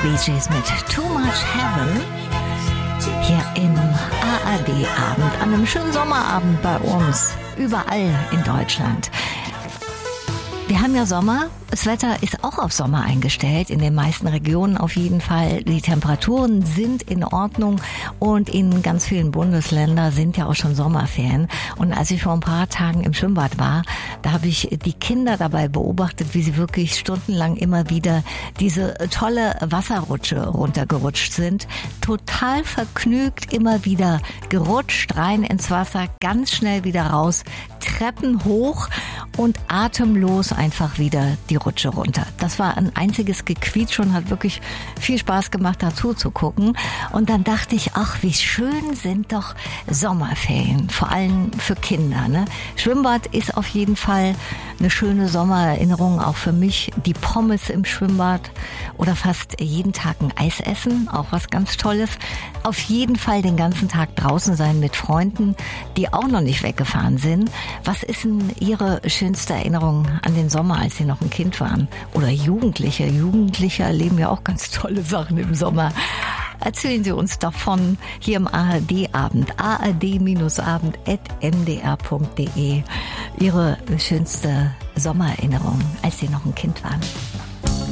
Bee Gees mit Too Much Heaven hier im ARD-Abend, an einem schönen Sommerabend bei uns, überall in Deutschland. Wir haben ja Sommer, das Wetter ist auch auf Sommer eingestellt, in den meisten Regionen auf jeden Fall. Die Temperaturen sind in Ordnung und in ganz vielen Bundesländern sind ja auch schon Sommerferien. Und als ich vor ein paar Tagen im Schwimmbad war, da habe ich die Kinder dabei beobachtet, wie sie wirklich stundenlang immer wieder diese tolle Wasserrutsche runtergerutscht sind. Total vergnügt, immer wieder gerutscht, rein ins Wasser, ganz schnell wieder raus, Treppen hoch und atemlos einfach wieder die Rutsche runter. Das war ein einziges Gequietsch und hat wirklich viel Spaß gemacht, dazu zu gucken. Und dann dachte ich, ach, wie schön sind doch Sommerferien, vor allem für Kinder, ne? Schwimmbad ist auf jeden Fall eine schöne Sommererinnerung, auch für mich. Die Pommes im Schwimmbad oder fast jeden Tag ein Eis essen, auch was ganz Tolles. Auf jeden Fall den ganzen Tag draußen sein mit Freunden, die auch noch nicht weggefahren sind. Was ist denn Ihre schönste Erinnerung an den Sommer, als Sie noch ein Kind waren? Oder Jugendliche? Jugendliche erleben ja auch ganz tolle Sachen im Sommer. Erzählen Sie uns davon hier im ARD-Abend, ard-abend@ndr.de. Ihre schönste Sommererinnerung, als Sie noch ein Kind waren.